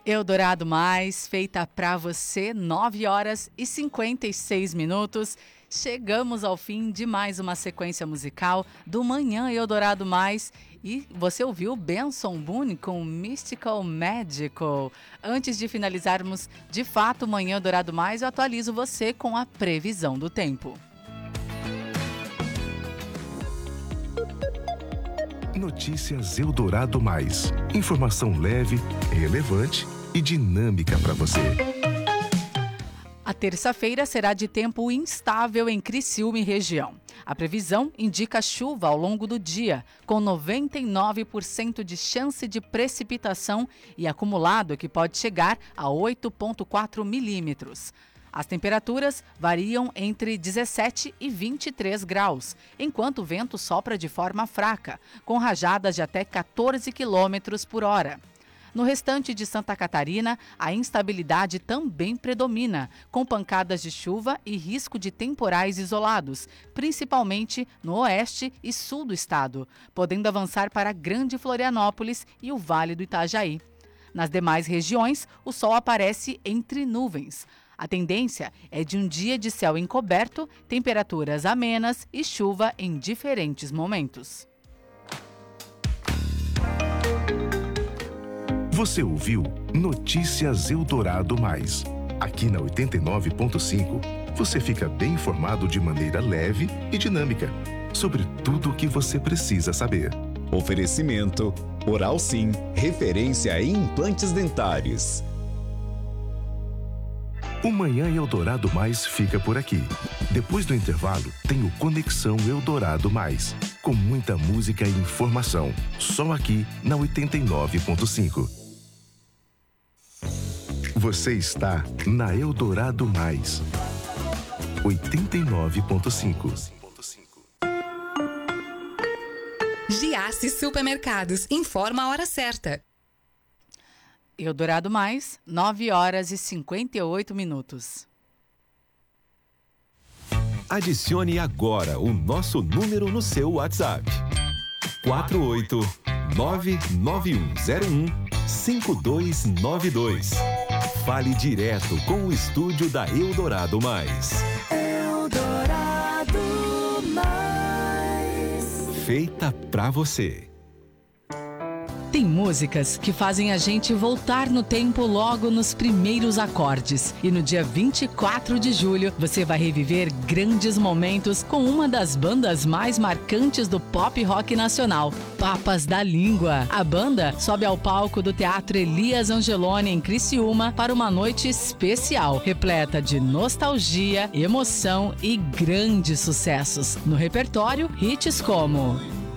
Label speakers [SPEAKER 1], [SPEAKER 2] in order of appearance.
[SPEAKER 1] Eldorado Mais, feita pra você, 9 horas e 56 minutos. Chegamos ao fim de mais uma sequência musical do Manhã Eldorado Mais. E você ouviu Benson Boone com Mystical Magical. Antes de finalizarmos de fato o Manhã Eldorado Mais, eu atualizo você com a previsão do tempo.
[SPEAKER 2] Notícias Eldorado Mais. Informação leve, relevante e dinâmica para você.
[SPEAKER 1] A terça-feira será de tempo instável em Criciúma e região. A previsão indica chuva ao longo do dia, com 99% de chance de precipitação e acumulado que pode chegar a 8,4 milímetros. As temperaturas variam entre 17 e 23 graus, enquanto o vento sopra de forma fraca, com rajadas de até 14 quilômetros por hora. No restante de Santa Catarina, a instabilidade também predomina, com pancadas de chuva e risco de temporais isolados, principalmente no oeste e sul do estado, podendo avançar para Grande Florianópolis e o Vale do Itajaí. Nas demais regiões, o sol aparece entre nuvens. A tendência é de um dia de céu encoberto, temperaturas amenas e chuva em diferentes momentos.
[SPEAKER 2] Você ouviu Notícias Eldorado Mais. Aqui na 89.5, você fica bem informado de maneira leve e dinâmica sobre tudo o que você precisa saber.
[SPEAKER 3] Oferecimento Oral Sim, referência em implantes dentários.
[SPEAKER 2] O Manhã Eldorado Mais fica por aqui. Depois do intervalo, tem o Conexão Eldorado Mais, com muita música e informação, só aqui na 89.5. Você está na Eldorado Mais, 89.5.
[SPEAKER 4] Giasse Supermercados, informa a hora certa.
[SPEAKER 1] Eldorado Mais, 9 horas e 58 minutos.
[SPEAKER 5] Adicione agora o nosso número no seu WhatsApp. 48991015292. Fale direto com o estúdio da Eldorado Mais.
[SPEAKER 6] Eldorado Mais.
[SPEAKER 5] Feita pra você.
[SPEAKER 1] Tem músicas que fazem a gente voltar no tempo logo nos primeiros acordes. E no dia 24 de julho, você vai reviver grandes momentos com uma das bandas mais marcantes do pop rock nacional, Papas da Língua. A banda sobe ao palco do Teatro Elias Angeloni, em Criciúma, para uma noite especial, repleta de nostalgia, emoção e grandes sucessos. No repertório, hits como